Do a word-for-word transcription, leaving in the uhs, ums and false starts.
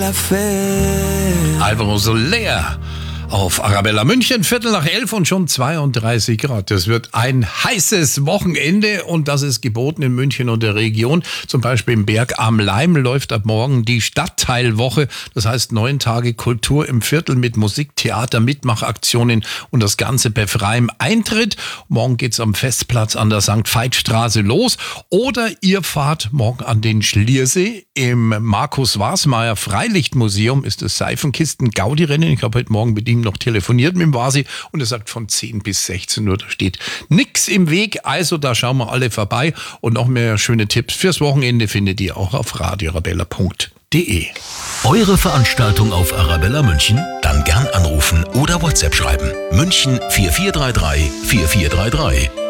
Alvaro Soler auf Arabella München, Viertel nach elf und schon zweiunddreißig Grad. Das wird ein heißes Wochenende und das ist geboten in München und der Region. Zum Beispiel im Berg am Leim läuft ab morgen die Stadtteilwoche. Das heißt neun Tage Kultur im Viertel mit Musik, Theater, Mitmachaktionen und das Ganze bei freiem Eintritt. Morgen geht's am Festplatz an der Sankt Veit-Straße los. Oder ihr fahrt morgen an den Schliersee. Im Markus Wasmeier Freilichtmuseum ist das Seifenkisten-Gaudi-Rennen. Ich habe heute Morgen mit ihm noch telefoniert mit dem Vasi und er sagt von zehn bis sechzehn Uhr, da steht nix im Weg, also da schauen wir alle vorbei und noch mehr schöne Tipps fürs Wochenende findet ihr auch auf radio arabella punkt de. Eure Veranstaltung auf Arabella München? Dann gern anrufen oder WhatsApp schreiben. München vier vier drei drei vier vier drei drei.